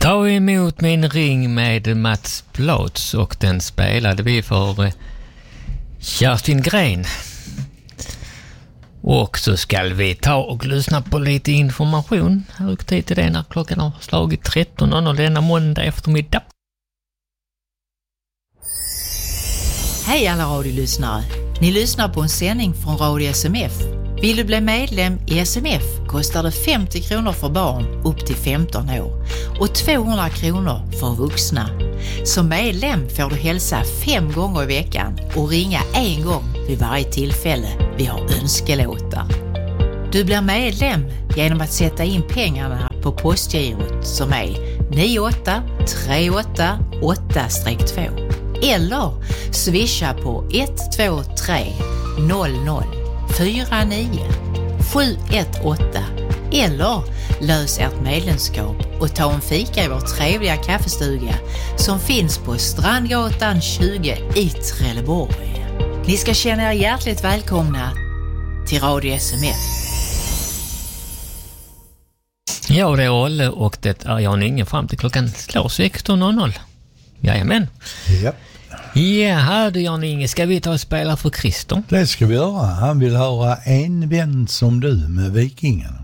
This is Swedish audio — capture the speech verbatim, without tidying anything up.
Ta emot min ring med Mats Plats, och den spelade vi för eh, Kerstin Gren. Och så ska vi ta och lyssna på lite information. Hög tid till det när klockan har slagit tretton och denna måndag eftermiddag. Hej alla radiolyssnare. Ni lyssnar på en sändning från Radio S M F. Vill du bli medlem i S M F kostar det femtio kronor för barn upp till femton år och tvåhundra kronor för vuxna. Som medlem får du hälsa fem gånger i veckan och ringa en gång vid varje tillfälle vi har önskelåtar. Du blir medlem genom att sätta in pengarna på postgirot som är nio åtta tre åtta åtta två eller swisha på ett två tre noll noll fyra nio sju ett åtta eller lös ert medlemskap och ta en fika i vår trevliga kaffestuga som finns på Strandgatan tjugo i Trelleborg. Ni ska känna er hjärtligt välkomna till Radio S M F. Ja, det är Olle och det är Jan Inge fram till klockan slår sexton noll noll. Jajamän. Ja. Ja, du Jan Inge, ska vi ta och spela för Christer? Det ska vi göra. Han vill höra En vän som du med Vikingen.